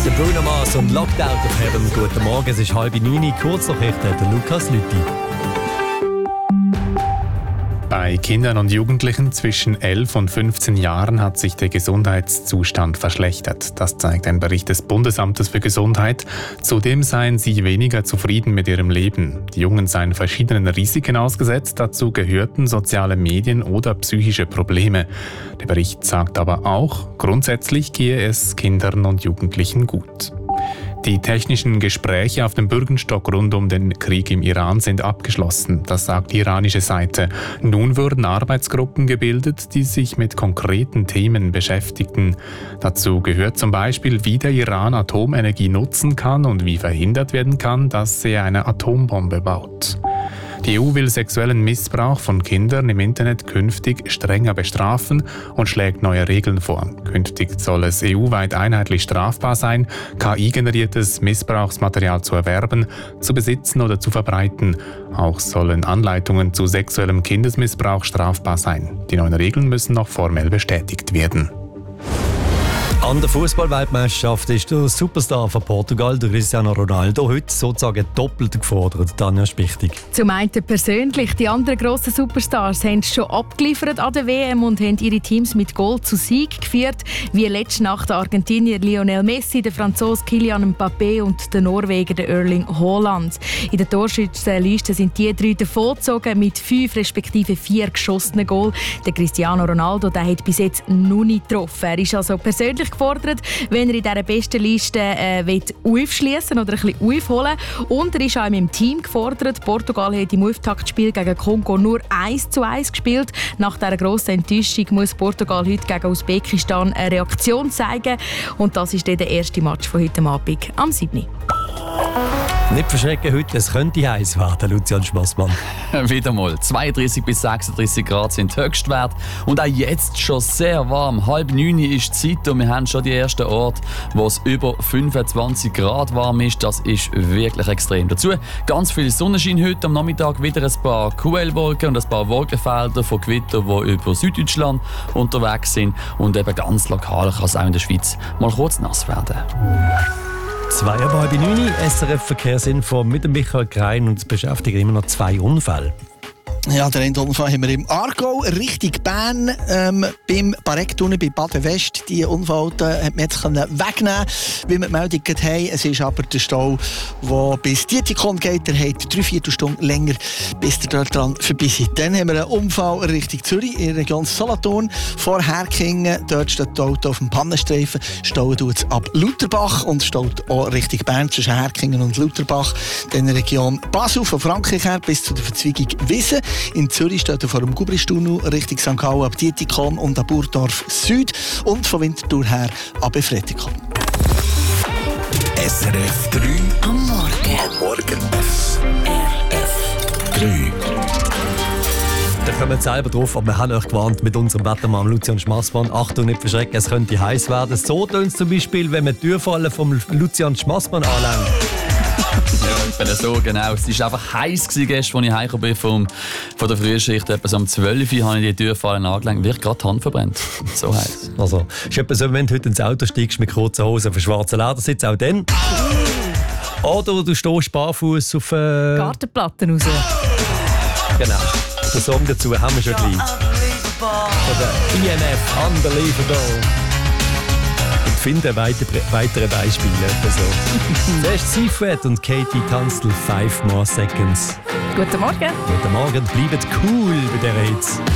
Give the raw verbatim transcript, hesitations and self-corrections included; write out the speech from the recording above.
Der Bruno Mars und Locked Out of Heaven. Guten Morgen, es ist halb neun. Kurznachrichten, der Lukas Lüthi. Bei Kindern und Jugendlichen zwischen elf und fünfzehn Jahren hat sich der Gesundheitszustand verschlechtert. Das zeigt ein Bericht des Bundesamtes für Gesundheit. Zudem seien sie weniger zufrieden mit ihrem Leben. Die Jungen seien verschiedenen Risiken ausgesetzt. Dazu gehörten soziale Medien oder psychische Probleme. Der Bericht sagt aber auch, grundsätzlich gehe es Kindern und Jugendlichen gut. Die technischen Gespräche auf dem Bürgenstock rund um den Krieg im Iran sind abgeschlossen, das sagt die iranische Seite. Nun würden Arbeitsgruppen gebildet, die sich mit konkreten Themen beschäftigten. Dazu gehört zum Beispiel, wie der Iran Atomenergie nutzen kann und wie verhindert werden kann, dass er eine Atombombe baut. Die E U will sexuellen Missbrauch von Kindern im Internet künftig strenger bestrafen und schlägt neue Regeln vor. Künftig soll es E U-weit einheitlich strafbar sein, K I-generiertes Missbrauchsmaterial zu erwerben, zu besitzen oder zu verbreiten. Auch sollen Anleitungen zu sexuellem Kindesmissbrauch strafbar sein. Die neuen Regeln müssen noch formell bestätigt werden. An der Fußball-Weltmeisterschaft ist der Superstar von Portugal, der Cristiano Ronaldo, heute sozusagen doppelt gefordert. Tanja Spichtig. Zum einen persönlich. Die anderen grossen Superstars haben schon abgeliefert an der W M und haben ihre Teams mit Goal zu Sieg geführt, wie letzte Nacht der Argentinier Lionel Messi, der Franzose Kylian Mbappé und der Norweger der Erling Haaland. In der Torschützenliste sind die drei davongezogen mit fünf respektive vier geschossenen Goal. Der Cristiano Ronaldo der hat bis jetzt noch nicht getroffen. Er ist also persönlich gefordert, wenn er in dieser besten Liste äh, aufschließen oder ein bisschen aufholen. Und er ist auch im Team gefordert. Portugal hat im Auftaktspiel gegen Kongo nur eins zu eins gespielt. Nach dieser grossen Enttäuschung muss Portugal heute gegen Usbekistan eine Reaktion zeigen. Und das ist dann der erste Match von heute Abend am siebten Nicht verschrecken heute, es könnte heiß werden, Lucian Schmassmann. Wieder mal. zweiunddreißig bis sechsunddreißig Grad sind Höchstwert. Und auch jetzt schon sehr warm. Halb neun ist die Zeit und wir haben schon die ersten Orte, wo es über fünfundzwanzig Grad warm ist. Das ist wirklich extrem. Dazu ganz viel Sonnenschein heute. Am Nachmittag wieder ein paar Quellwolken und ein paar Wolkenfelder von Gewitter, die über Süddeutschland unterwegs sind. Und eben ganz lokal kann es auch in der Schweiz mal kurz nass werden. Zwei aber halb neun, S R F Verkehrsinfo mit dem Michael Krein und es beschäftigen immer noch zwei Unfälle. Ja, den einen Unfall haben wir im Aargau, Richtung Bern, ähm, beim Barektunnel bei Baden West. Die Unfall äh, hat man jetzt wegnehmen, wie wir die Meldung haben. Es ist aber der Stau, der bis Dietikon geht. Der hat drei Viertelstunden länger, bis der dort dran vorbei ist. Dann haben wir einen Unfall Richtung Zürich, in der Region Solothurn. Vor Herkingen, dort steht das Auto auf dem Pannenstreifen. Stauen tut es ab Lutherbach und staut auch Richtung Bern zwischen Herkingen und Lutherbach. Dann in der Region Basel, von Frankreich her bis zu der Verzweigung Wissen. In Zürich steht er vor dem Gubristunnel Richtung Sankt Gallen ab Dietikon und ab Burdorf Süd und von Winterthur her ab Efretikon. S R F drei am Morgen. Am Morgen. S R F drei. Da kommen wir selber drauf, aber wir haben euch gewarnt mit unserem Wettermann Lucian Schmassmann. Achtung, nicht verschrecken, es könnte heiß werden. So tönt es zum Beispiel, wenn man die Türfalle vom Lucian Schmassmann anlangt. Ja, so genau. Es war einfach heiß gestern, als ich heimgekommen bin vom, von der Frühschicht. Etwa so um zwölf Uhr habe ich die Türfallen angelenkt. Wird gerade die Hand verbrennt. So heiß. Also, ist etwa so, wenn du heute ins Auto steigst mit kurzen Hosen auf schwarzen Ledersitz, auch dann. Oder du stehst barfuß auf äh... Gartenplatten raus. Genau. Den Song dazu haben wir schon gleich. Von der I N F, Unbelievable. Und finden weitere, weitere Beispiele. So. Zuerst Seafred und Katie Tunstall, Five More Seconds. Guten Morgen. Guten Morgen, bleibt cool bei dieser Hits.